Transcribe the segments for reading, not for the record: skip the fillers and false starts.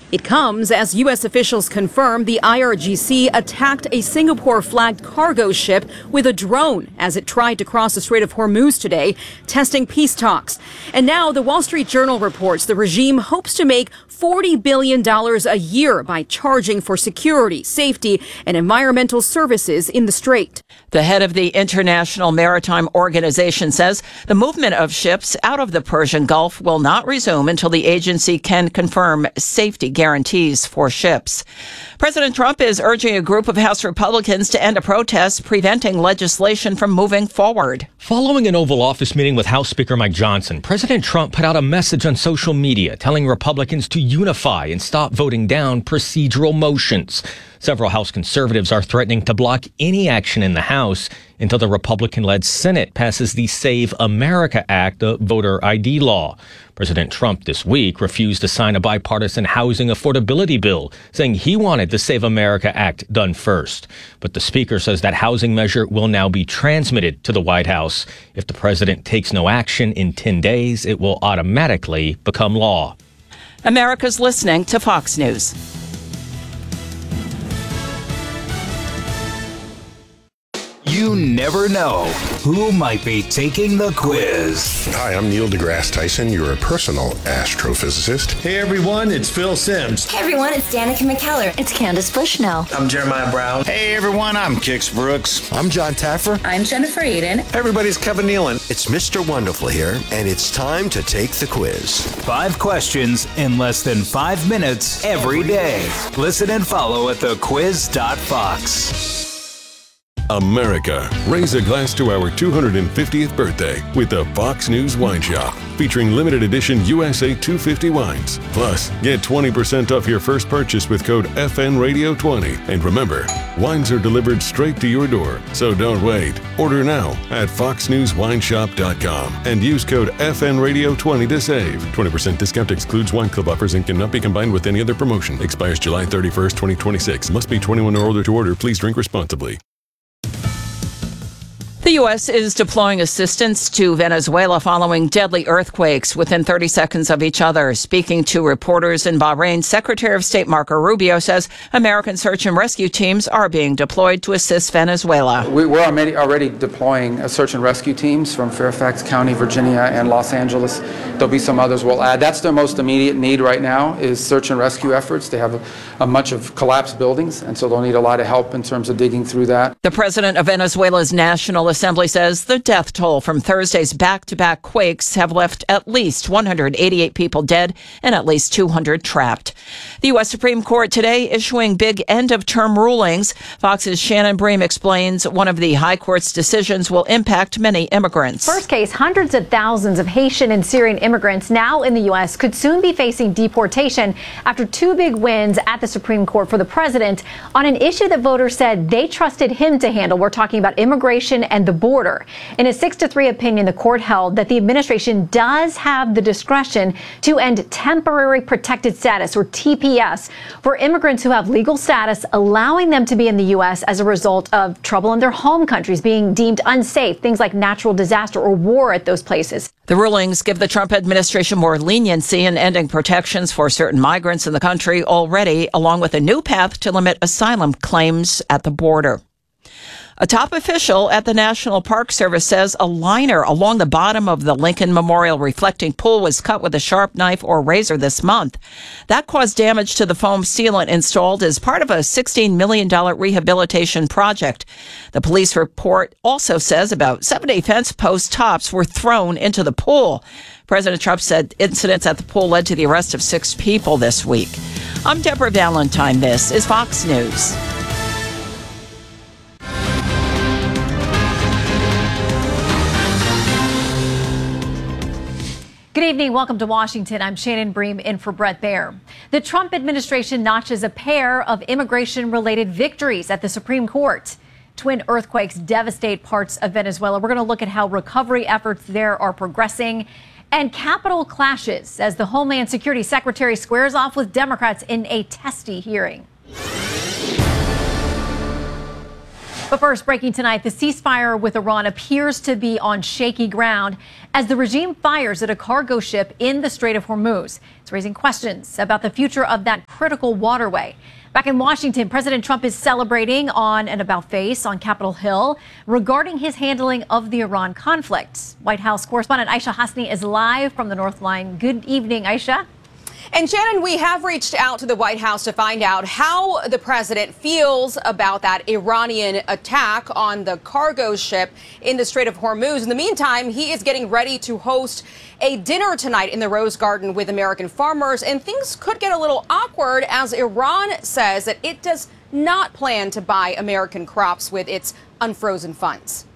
It comes as U.S. officials confirm the IRGC attacked a Singapore-flagged cargo ship with a drone as it tried to cross the Strait of Hormuz today, testing peace talks. And now the Wall Street Journal reports the regime hopes to make $40 billion a year by charging for security, safety, and environmental services in the strait. The head of the International Maritime Organization says the movement of ships out of the Persian Gulf will not resume until the agency can confirm safety guarantees for ships. President Trump is urging a group of House Republicans to end a protest preventing legislation from moving forward. Following an Oval Office meeting with House Speaker Mike Johnson, President Trump put out a message on social media telling Republicans to unify and stop voting down procedural motions. Several House conservatives are threatening to block any action in the House until the Republican-led Senate passes the Save America Act, the voter ID law. President Trump this week refused to sign a bipartisan housing affordability bill, saying he wanted the Save America Act done first. But the Speaker says that housing measure will now be transmitted to the White House. If the president takes no action in 10 days, it will automatically become law. America's listening to Fox News. You never know who might be taking the quiz. Hi, I'm Neil deGrasse Tyson, your personal astrophysicist. Hey everyone, it's Phil Simms. Hey everyone, it's Danica McKellar. It's Candace Bushnell. I'm Jeremiah Brown. Hey everyone, I'm Kix Brooks. I'm John Taffer. I'm Jennifer Aiden. Hey everybody, it's Kevin Nealon. It's Mr. Wonderful here, and it's time to take the quiz. 5 questions in less than 5 minutes every day. Listen and follow at thequiz.fox. America, raise a glass to our 250th birthday with the Fox News Wine Shop, featuring limited edition USA 250 wines. Plus, get 20% off your first purchase with code FNRadio20. And remember, wines are delivered straight to your door, so don't wait. Order now at foxnewswineshop.com and use code FNRadio20 to save. 20% discount excludes wine club offers and cannot be combined with any other promotion. Expires July 31st, 2026. Must be 21 or older to order. Please drink responsibly. The U.S. is deploying assistance to Venezuela following deadly earthquakes within 30 seconds of each other. Speaking to reporters in Bahrain, Secretary of State Marco Rubio says American search and rescue teams are being deployed to assist Venezuela. We're already deploying search and rescue teams from Fairfax County, Virginia, and Los Angeles. There'll be some others we'll add. That's their most immediate need right now is search and rescue efforts. They have a much of collapsed buildings, and so they'll need a lot of help in terms of digging through that. The president of Venezuela's National Assembly says the death toll from Thursday's back-to-back quakes have left at least 188 people dead and at least 200 trapped. The U.S. Supreme Court today issuing big end-of-term rulings. Fox's Shannon Bream explains one of the High Court's decisions will impact many immigrants. First case, hundreds of thousands of Haitian and Syrian immigrants now in the U.S. could soon be facing deportation after 2 big wins at the Supreme Court for the president on an issue that voters said they trusted him to handle. We're talking about immigration and the border. In a 6-3 opinion, the court held that the administration does have the discretion to end temporary protected status, or TPS, for immigrants who have legal status, allowing them to be in the U.S. as a result of trouble in their home countries, being deemed unsafe, things like natural disaster or war at those places. The rulings give the Trump administration more leniency in ending protections for certain migrants in the country already, along with a new path to limit asylum claims at the border. A top official at the National Park Service says a liner along the bottom of the Lincoln Memorial reflecting pool was cut with a sharp knife or razor this month. That caused damage to the foam sealant installed as part of a $16 million rehabilitation project. The police report also says about 70 fence post tops were thrown into the pool. President Trump said incidents at the pool led to the arrest of 6 people this week. I'm Deborah Valentine. This is Fox News. Good evening. Welcome to Washington. I'm Shannon Bream in for Brett Baer. The Trump administration notches a pair of immigration-related victories at the Supreme Court. Twin earthquakes devastate parts of Venezuela. We're going to look at how recovery efforts there are progressing and Capitol clashes as the Homeland Security Secretary squares off with Democrats in a testy hearing. But first, breaking tonight, the ceasefire with Iran appears to be on shaky ground as the regime fires at a cargo ship in the Strait of Hormuz. It's raising questions about the future of that critical waterway. Back in Washington, President Trump is celebrating on an about-face on Capitol Hill regarding his handling of the Iran conflict. White House correspondent Aisha Hasni is live from the North Line. Good evening, Aisha. And Shannon, we have reached out to the White House to find out how the president feels about that Iranian attack on the cargo ship in the Strait of Hormuz. In the meantime, he is getting ready to host a dinner tonight in the Rose Garden with American farmers, and things could get a little awkward as Iran says that it does not plan to buy American crops with its unfrozen funds.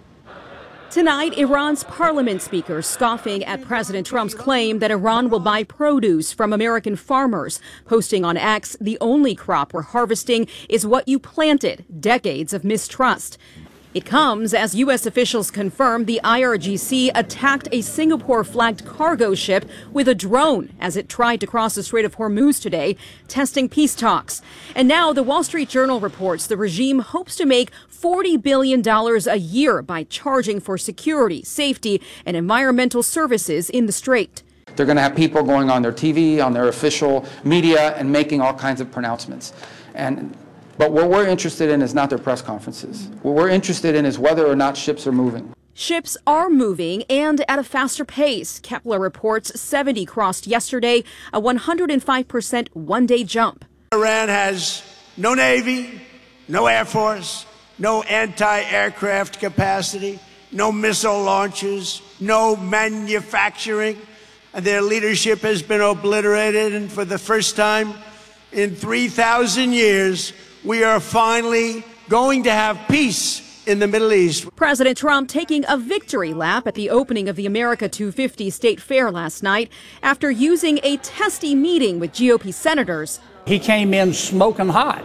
Tonight, Iran's parliament speaker scoffing at President Trump's claim that Iran will buy produce from American farmers, posting on X, "The only crop we're harvesting is what you planted." Decades of mistrust. It comes as U.S. officials confirm the IRGC attacked a Singapore-flagged cargo ship with a drone as it tried to cross the Strait of Hormuz today, testing peace talks. And now the Wall Street Journal reports the regime hopes to make $40 billion a year by charging for security, safety, and environmental services in the strait. They're going to have people going on their TV, on their official media, and making all kinds of pronouncements. But what we're interested in is not their press conferences. What we're interested in is whether or not ships are moving. Ships are moving and at a faster pace. Kepler reports 70 crossed yesterday, a 105% one-day jump. Iran has no Navy, no Air Force, no anti-aircraft capacity, no missile launches, no manufacturing. And their leadership has been obliterated. And for the first time in 3,000 years, we are finally going to have peace in the Middle East. President Trump taking a victory lap at the opening of the America 250 State Fair last night after using a testy meeting with GOP senators. He came in smoking hot,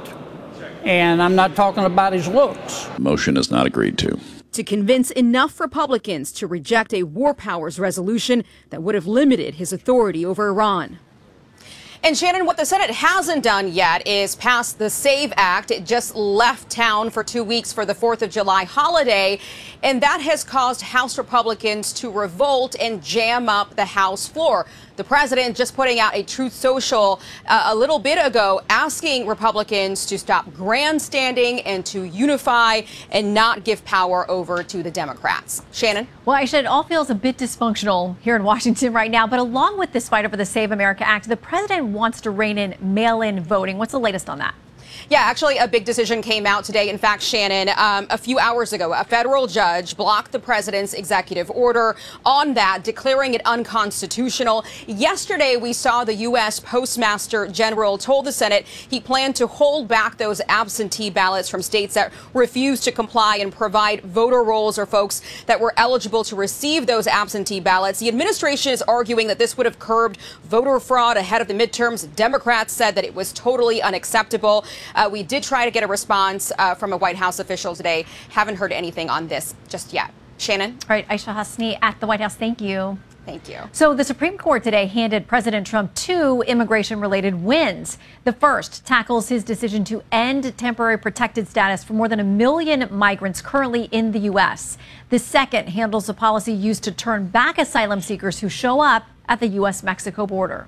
and I'm not talking about his looks. Motion is not agreed to convince enough Republicans to reject a war powers resolution that would have limited his authority over Iran. And Shannon, what the Senate hasn't done yet is pass the SAVE Act. It just left town for 2 weeks for the 4th of July holiday, and that has caused House Republicans to revolt and jam up the House floor. The president just putting out a Truth Social a little bit ago asking Republicans to stop grandstanding and to unify and not give power over to the Democrats. Shannon? Well, Aisha, it all feels a bit dysfunctional here in Washington right now. But along with this fight over the Save America Act, the president wants to rein in mail-in voting. What's the latest on that? Yeah, actually, a big decision came out today. In fact, Shannon, a few hours ago, a federal judge blocked the president's executive order on that, declaring it unconstitutional. Yesterday, we saw the U.S. Postmaster General told the Senate he planned to hold back those absentee ballots from states that refused to comply and provide voter rolls or folks that were eligible to receive those absentee ballots. The administration is arguing that this would have curbed voter fraud ahead of the midterms. Democrats said that it was totally unacceptable. We did try to get a response from a White House official today. Haven't heard anything on this just yet. Shannon? All right, Aisha Hasni at the White House. Thank you. Thank you. So the Supreme Court today handed President Trump 2 immigration-related wins. The first tackles his decision to end temporary protected status for more than 1 million migrants currently in the U.S. The second handles a policy used to turn back asylum seekers who show up at the U.S.-Mexico border.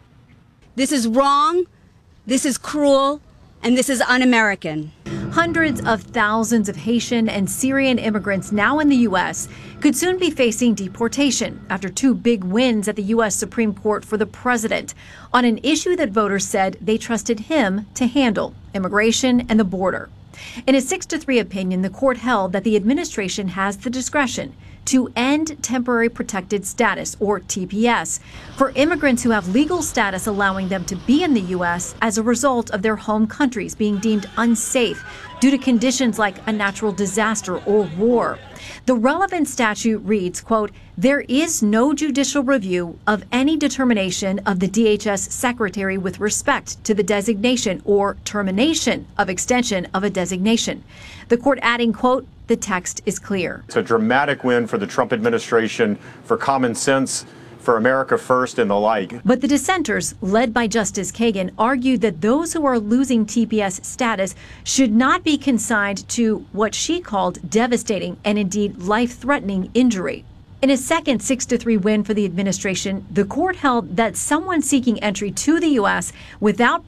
This is wrong. This is cruel. And this is un-American. Hundreds of thousands of Haitian and Syrian immigrants now in the U.S. could soon be facing deportation after 2 big wins at the U.S. Supreme Court for the president on an issue that voters said they trusted him to handle: immigration and the border. In a 6-3 opinion, the court held that the administration has the discretion to end temporary protected status, or TPS, for immigrants who have legal status allowing them to be in the U.S. as a result of their home countries being deemed unsafe due to conditions like a natural disaster or war. The relevant statute reads, quote, "There is no judicial review of any determination of the DHS secretary with respect to the designation or termination of extension of a designation." The court adding, quote, "The text is clear." It's a dramatic win for the Trump administration, for common sense, for America First and the like. But the dissenters, led by Justice Kagan, argued that those who are losing TPS status should not be consigned to what she called devastating and indeed life-threatening injury. In a second 6-3 win for the administration, the court held that someone seeking entry to the U.S. without